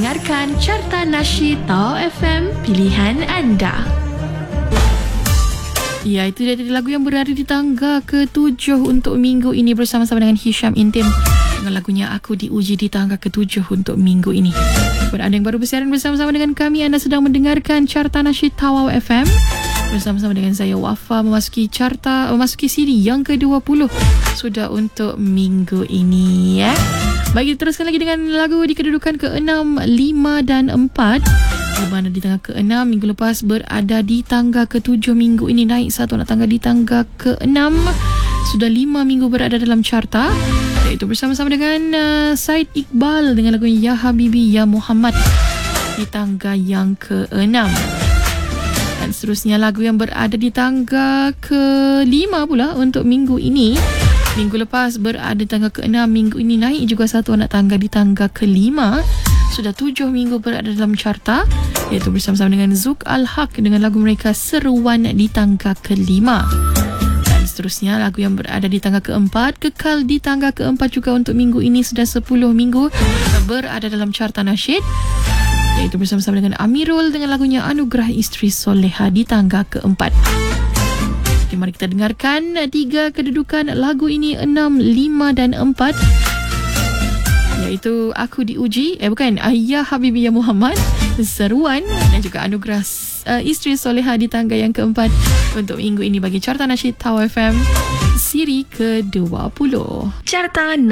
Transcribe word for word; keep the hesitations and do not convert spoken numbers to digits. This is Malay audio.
mendengarkan Carta Nasyid Tau F M, pilihan anda. Ya, itu dia tadi lagu yang berada di tangga ketujuh untuk minggu ini bersama-sama dengan Hisham Intim dengan lagunya Aku Diuji di tangga ketujuh untuk minggu ini. Buat anda yang baru bersiaran bersama-sama dengan kami, anda sedang mendengarkan Carta Nasyid Tau F M bersama-sama dengan saya Wafa, memasuki carta memasuki siri yang ke dua puluh sudah untuk minggu ini ya. Baik, teruskan lagi dengan lagu di kedudukan ke enam, lima dan empat. Di mana di tangga ke enam minggu lepas berada di tangga ke tujuh, minggu ini naik satu anak tangga di tangga ke enam. Sudah lima minggu berada dalam carta, iaitu bersama-sama dengan uh, Said Iqbal dengan lagu Ya Habibi Ya Muhammad di tangga yang ke enam. Dan seterusnya lagu yang berada di tangga ke lima pula untuk minggu ini. Minggu lepas berada di tangga ke enam, minggu ini naik juga satu anak tangga di tangga ke lima. Sudah tujuh minggu berada dalam carta, iaitu bersama-sama dengan Zuk Al-Haq dengan lagu mereka Seruan di tangga ke lima. Dan seterusnya lagu yang berada di tangga keempat, kekal di tangga keempat juga untuk minggu ini. Sudah sepuluh minggu berada dalam carta nasyid, iaitu bersama-sama dengan Amirul dengan lagunya Anugerah Isteri Soleha di tangga keempat. Jadi mari kita dengarkan tiga kedudukan lagu ini, enam, lima dan empat, iaitu Aku Diuji, eh bukan, Ya Habibi Ya Muhammad, Seruan dan juga Anugerah uh, Isteri Soleha di tangga yang keempat untuk minggu ini bagi Carta Nasyid Tau F M siri ke dua puluh. Carta